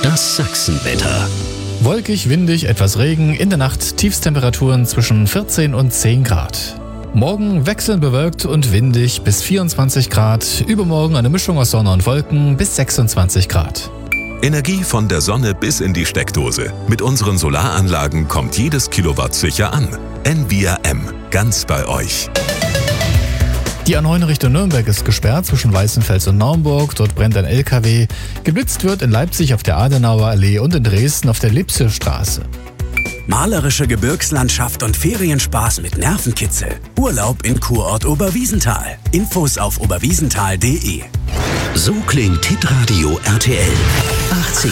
Das Sachsenwetter. Wolkig, windig, etwas Regen, in der Nacht Tiefstemperaturen zwischen 14 und 10 Grad. Morgen wechselnd bewölkt und windig bis 24 Grad, übermorgen eine Mischung aus Sonne und Wolken bis 26 Grad. Energie von der Sonne bis in die Steckdose. Mit unseren Solaranlagen kommt jedes Kilowatt sicher an. Envia M, ganz bei euch. Die A9 Richtung Nürnberg ist gesperrt zwischen Weißenfels und Naumburg. Dort brennt ein LKW. Geblitzt wird in Leipzig auf der Adenauer Allee und in Dresden auf der Lipsisstraße. Malerische Gebirgslandschaft und Ferienspaß mit Nervenkitzel. Urlaub in Kurort Oberwiesenthal. Infos auf oberwiesenthal.de. So klingt Hitradio RTL. 80